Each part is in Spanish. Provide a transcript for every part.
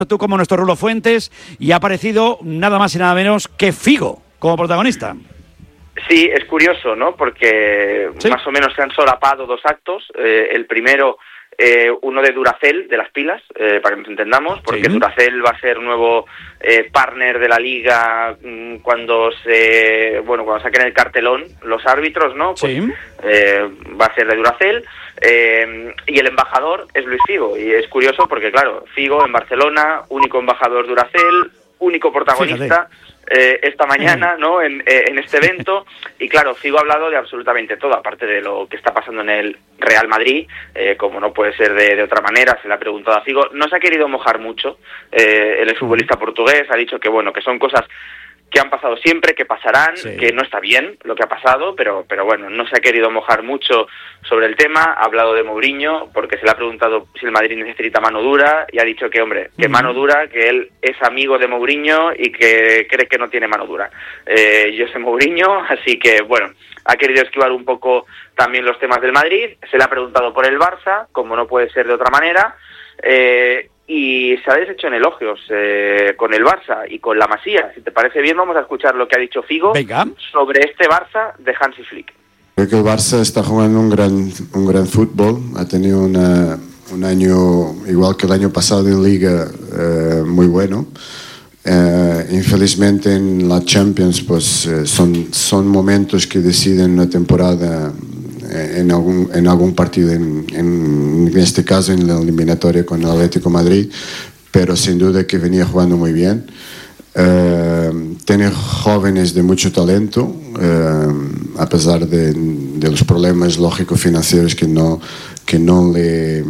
tú como nuestro Rulo Fuentes, y ha aparecido nada más y nada menos que Figo como protagonista. Sí, es curioso, ¿no? Porque ¿Sí? Más o menos se han solapado dos actos. El primero, uno de Duracell, de las pilas, para que nos entendamos, porque Sí. Duracell va a ser nuevo partner de la Liga cuando saquen el cartelón los árbitros, ¿no? Pues, Sí. va a ser de Duracell. Y el embajador es Luis Figo. Y es curioso porque, claro, Figo en Barcelona, único embajador Duracell, único protagonista. Esta mañana, ¿no? En este evento, y claro, Figo ha hablado de absolutamente todo, aparte de lo que está pasando en el Real Madrid, como no puede ser de otra manera. Se le ha preguntado a Figo, no se ha querido mojar mucho, el exfutbolista portugués ha dicho que bueno, que son cosas que han pasado siempre, que pasarán, Sí. que no está bien lo que ha pasado, pero bueno, no se ha querido mojar mucho sobre el tema. Ha hablado de Mourinho, porque se le ha preguntado si el Madrid necesita mano dura, y ha dicho que, hombre, que mano dura, que él es amigo de Mourinho y que cree que no tiene mano dura. Yo sé Mourinho, así que, bueno, ha querido esquivar un poco también los temas del Madrid. Se le ha preguntado por el Barça, como no puede ser de otra manera, y se ha deshecho en elogios con el Barça y con la Masía. Si te parece bien, vamos a escuchar lo que ha dicho Figo sobre este Barça de Hansi Flick. Creo que el Barça está jugando un gran fútbol. Ha tenido un año, igual que el año pasado en Liga, muy bueno. Infelizmente en la Champions pues son momentos que deciden una temporada en algún partido, en este caso en la eliminatoria con el Atlético de Madrid, pero sin duda que venía jugando muy bien. Tiene jóvenes de mucho talento, a pesar de los problemas lógico-financieros que no le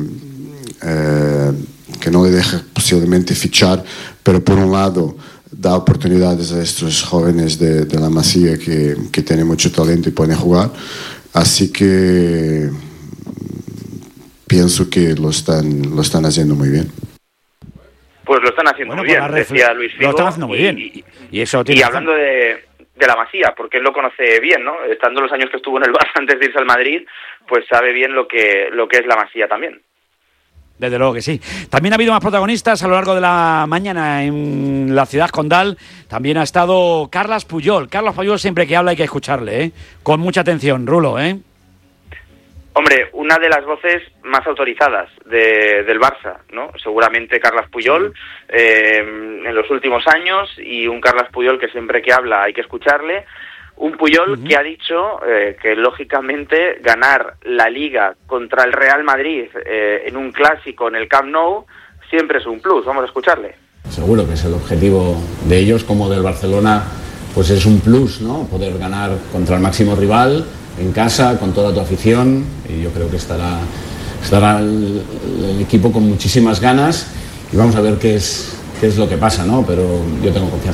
deja posiblemente fichar, pero por un lado da oportunidades a estos jóvenes de la Masía que tienen mucho talento y pueden jugar. Así que pienso que lo están haciendo muy bien. Pues lo están haciendo muy bien, decía Luis Figo. Lo están haciendo muy bien. Y hablando de la Masía, porque él lo conoce bien, ¿no? Estando los años que estuvo en el Barça antes de irse al Madrid, pues sabe bien lo que es la Masía también. Desde luego que sí. También ha habido más protagonistas a lo largo de la mañana en la ciudad condal. También ha estado Carles Puyol. Carles Puyol, siempre que habla hay que escucharle, ¿eh? Con mucha atención, Rulo, ¿eh? Hombre, una de las voces más autorizadas del Barça, ¿no? Seguramente Carles Puyol, en los últimos años, y un Carles Puyol que siempre que habla hay que escucharle. Un Puyol que ha dicho que, lógicamente, ganar la Liga contra el Real Madrid en un clásico en el Camp Nou siempre es un plus. Vamos a escucharle. Seguro que es el objetivo de ellos, como del Barcelona, pues es un plus, ¿no? Poder ganar contra el máximo rival en casa, con toda tu afición, y yo creo que estará el equipo con muchísimas ganas, y vamos a ver qué es lo que pasa, ¿no? Pero yo tengo confianza.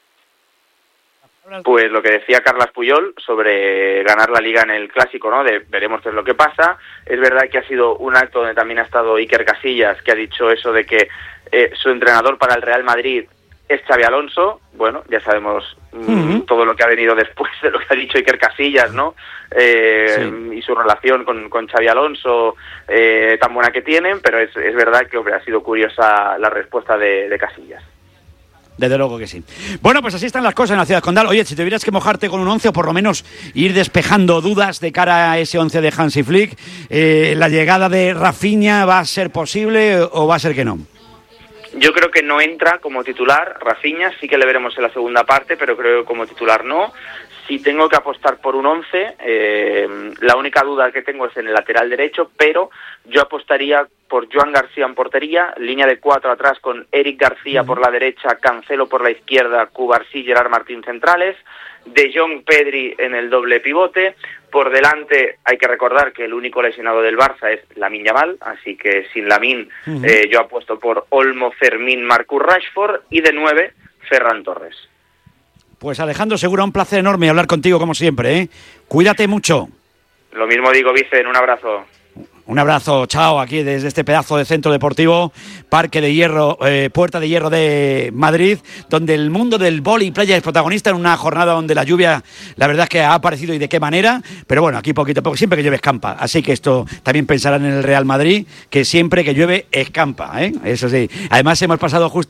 Pues lo que decía Carles Puyol sobre ganar la Liga en el Clásico, ¿no? Veremos qué es lo que pasa. Es verdad que ha sido un acto donde también ha estado Iker Casillas, que ha dicho eso de que su entrenador para el Real Madrid es Xabi Alonso. Bueno, ya sabemos todo lo que ha venido después de lo que ha dicho Iker Casillas, ¿no? Y su relación con Xabi Alonso tan buena que tienen, pero es verdad que, hombre, ha sido curiosa la respuesta de Casillas. Desde luego que sí. Bueno, pues así están las cosas en la ciudad condal. Oye, si tuvieras que mojarte con un 11 o por lo menos ir despejando dudas de cara a ese 11 de Hansi Flick, ¿la llegada de Rafinha va a ser posible o va a ser que no? Yo creo que no entra como titular. Rafinha sí que le veremos en la segunda parte, pero creo que como titular no. Si tengo que apostar por un 11, la única duda que tengo es en el lateral derecho, pero yo apostaría por Joan García en portería, línea de 4 atrás con Eric García por la derecha, Cancelo por la izquierda, Cubarsí, Gerard Martín centrales, De Jong, Pedri en el doble pivote. Por delante hay que recordar que el único lesionado del Barça es Lamine Yamal, así que sin Lamine yo apuesto por Olmo, Fermín, Marcus Rashford, y de 9, Ferran Torres. Pues Alejandro Segura, un placer enorme hablar contigo como siempre, ¿eh? Cuídate mucho. Lo mismo digo, Vicen, un abrazo. Un abrazo, chao, aquí desde este pedazo de centro deportivo, Parque de Hierro, Puerta de Hierro de Madrid, donde el mundo del vóley playa es protagonista en una jornada donde la lluvia, la verdad es que ha aparecido y de qué manera, pero bueno, aquí poquito a poco, siempre que llueve escampa, así que esto también pensarán en el Real Madrid, que siempre que llueve escampa, ¿eh? Eso sí. Además hemos pasado justo